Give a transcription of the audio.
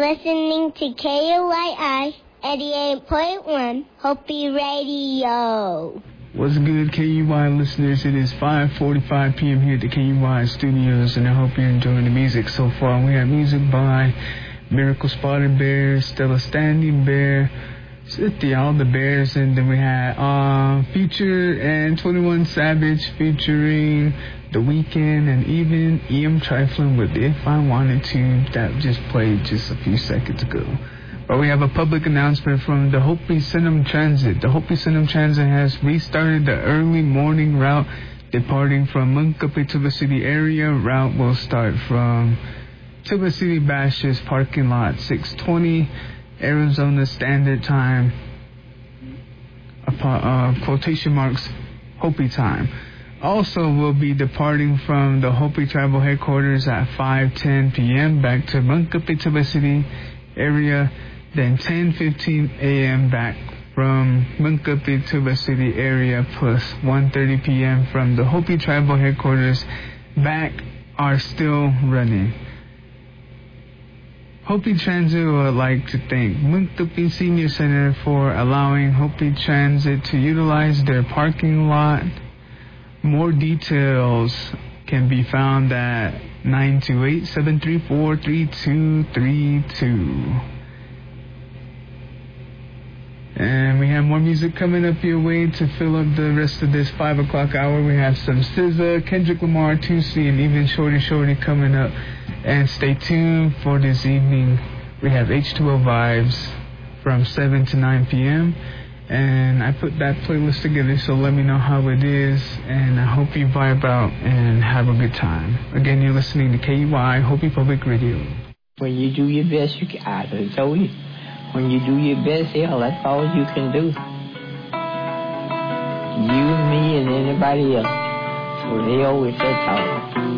listening to KUYI 88.1 Hopi Radio. What's good, KUY listeners? It is 5:45 p.m. here at the KUY studios, and I hope you're enjoying the music so far. We have music by Miracle Spotted Bear, Stella Standing Bear, Cynthia, all the Bears, and then we had Future and 21 Savage featuring The Weeknd, and even EM Trifling with If I Wanted To, that just played just a few seconds ago. But we have a public announcement from the Hopi Sinum Transit. The Hopi Sinum Transit has restarted the early morning route departing from Munkapi Tuba City area. Route will start from Tuba City Bash's parking lot, 6:20 Arizona Standard Time, quotation marks, Hopi time. Also will be departing from the Hopi Tribal Headquarters at 5:10 p.m. back to Munkapi Tuba City area. Then 10:15 a.m. back from Munkapi Tuba City area, plus 1:30 p.m. from the Hopi Tribal Headquarters back are still running. Hopi Transit would like to thank Munkapi Senior Center for allowing Hopi Transit to utilize their parking lot. More details can be found at 928-734-3232. And we have more music coming up your way to fill up the rest of this 5 o'clock hour. We have some SZA, Kendrick Lamar, 2C, and even Shorty coming up. And stay tuned for this evening. We have H2O Vibes from 7 to 9 p.m. And I put that playlist together, so let me know how it is. And I hope you vibe out and have a good time. Again, you're listening to KUY, Hopi Public Radio. When you do your best, you can. I told you. When you do your best, hell, that's all you can do. You, me, and anybody else. So they always said talk.